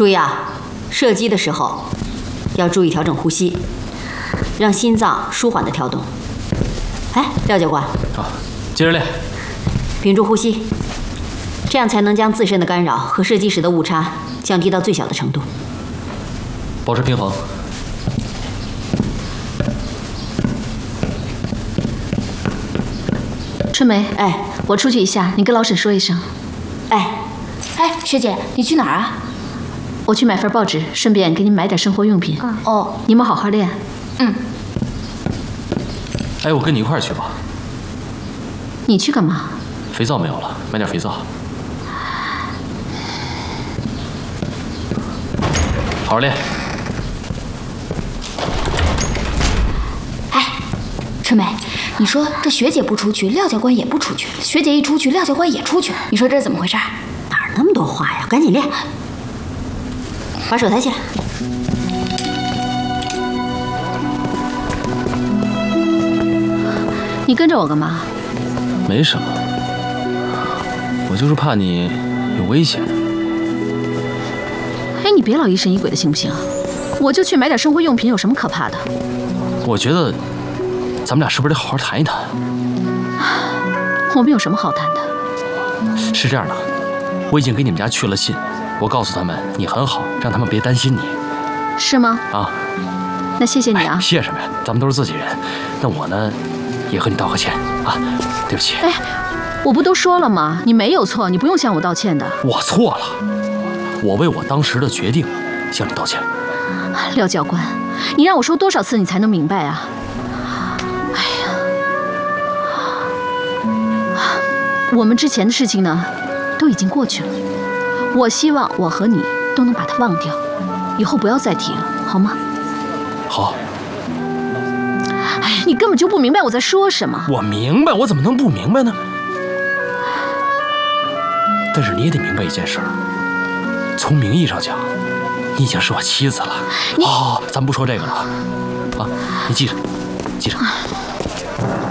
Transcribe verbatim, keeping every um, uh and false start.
注意啊，射击的时候要注意调整呼吸，让心脏舒缓的跳动。哎，廖教官， 好，接着练， 屏住呼吸，这样才能将自身的干扰和射击时的误差降低到最小的程度。 保持平衡。 春梅， 哎， 我出去一下，你跟老沈说一声。 哎， 哎，学姐，你去哪儿啊？ 我去买份报纸，顺便给你们买点生活用品。 嗯、哦， 你们好好练。 嗯。 哎，我跟你一块儿去吧。 你去干嘛？ 肥皂没有了，买点肥皂。好好练。 哎，春梅，你说这学姐不出去，廖教官也不出去；学姐一出去，廖教官也出去。你说这是怎么回事？ 哪儿那么多话呀？赶紧练，把手抬起来。 你跟着我干嘛？ 没什么，我就是怕你有危险。 哎，你别老疑神疑鬼的行不行？我就去买点生活用品，有什么可怕的？ 我觉得咱们俩是不是得好好谈一谈？ 我们有什么好谈的？ 是这样的，我已经给你们家去了信，我告诉他们你很好，让他们别担心你。 是吗？ 啊， 那谢谢你啊。 哎、谢什么呀？咱们都是自己人。那我呢，也和你道个歉啊，对不起。 哎，我不都说了吗？你没有错，你不用向我道歉的。 我错了，我为我当时的决定向你道歉。 廖教官，你让我说多少次你才能明白啊？哎呀，我们之前的事情呢，都已经过去了。我希望我和你都能把它忘掉，以后不要再提了，好吗？ 好。 哎，你根本就不明白我在说什么。 我明白，我怎么能不明白呢？但是你也得明白一件事儿，从名义上讲，你已经是我妻子了。 你哦，咱不说这个了，啊，你记着，记着。